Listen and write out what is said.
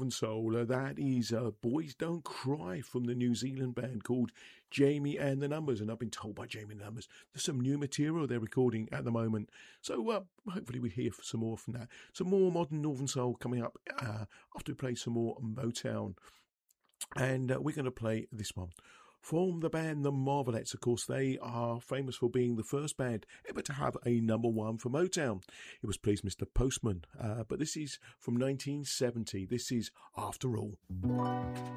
Northern Soul. That is Boys Don't Cry from the New Zealand band called Jamie and the Numbers. And I've been told by Jamie and the Numbers there's some new material they're recording at the moment. So hopefully we hear some more from that. Some more modern Northern Soul coming up after we play some more Motown. And we're going to play this one. From the band The Marvelettes, of course, they are famous for being the first band ever to have a #1 for Motown. It was Please Mr. Postman, but this is from 1970. This is After All.